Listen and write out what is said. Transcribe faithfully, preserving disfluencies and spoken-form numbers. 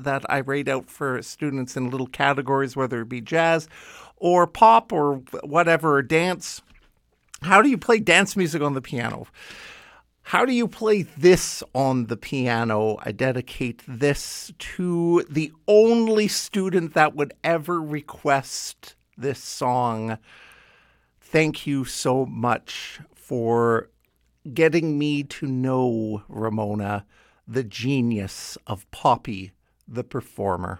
that I rate out for students in little categories, whether it be jazz or pop or whatever, or dance. How do you play dance music on the piano? How do you play this on the piano? I dedicate this to the only student that would ever request this song. Thank you so much for getting me to know Ramona, the genius of Poppy, the performer.